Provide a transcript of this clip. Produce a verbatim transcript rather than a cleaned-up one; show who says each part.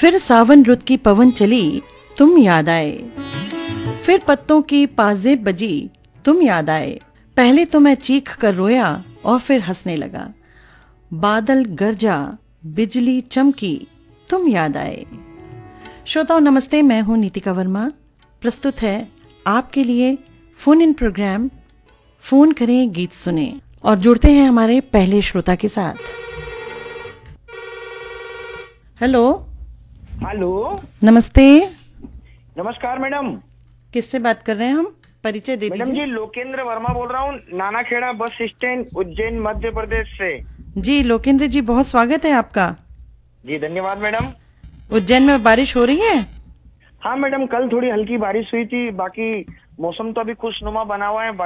Speaker 1: फिर सावन रुत की पवन चली, तुम याद आए। फिर पत्तों की पाजेब बजी, तुम याद आए। पहले तो मैं चीख कर रोया और फिर हंसने लगा। बादल गरजा, बिजली चमकी, तुम याद आए। श्रोताओं नमस्ते, मैं हूं नीतिका वर्मा। प्रस्तुत है आपके लिए फोन इन प्रोग्राम फोन करें गीत सुने, और जुड़ते हैं हमारे पहले श्रोता के साथ। हेलो
Speaker 2: हेलो,
Speaker 1: नमस्ते।
Speaker 2: नमस्कार मैडम।
Speaker 1: किससे बात कर रहे हैं हम? परिचय दे
Speaker 2: मैडम
Speaker 1: दीजिए।
Speaker 2: जी लोकेंद्र वर्मा बोल रहा हूँ, नानाखेड़ा बस स्टैंड, उज्जैन, मध्य प्रदेश से।
Speaker 1: जी लोकेंद्र जी, बहुत स्वागत है आपका।
Speaker 2: जी धन्यवाद मैडम।
Speaker 1: उज्जैन में बारिश हो रही है?
Speaker 2: हाँ मैडम, कल थोड़ी हल्की बारिश हुई थी, बाकी मौसम तो अभी खुशनुमा बना हुआ है।